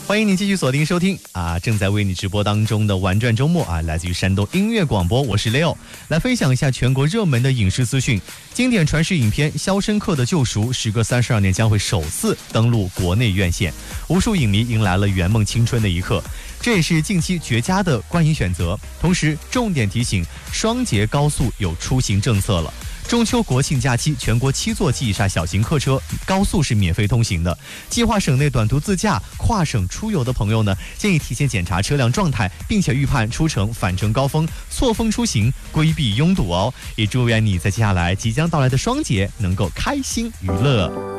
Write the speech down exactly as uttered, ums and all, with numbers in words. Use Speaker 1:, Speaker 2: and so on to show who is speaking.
Speaker 1: 欢迎您继续锁定收听啊，正在为你直播当中的玩转周末啊，来自于山东音乐广播，我是 Leo， 来分享一下全国热门的影视资讯。经典传世影片《肖申克的救赎》时隔三十二年将会首次登陆国内院线，无数影迷迎来了圆梦青春的一刻，这也是近期绝佳的观影选择。同时，重点提醒，双节高速有出行政策了。中秋国庆假期，全国七座及以上小型客车高速是免费通行的。计划省内短途自驾、跨省出游的朋友呢，建议提前检查车辆状态，并且预判出城返程高峰，错峰出行，规避拥堵哦。也祝愿你在接下来即将到来的双节能够开心娱乐。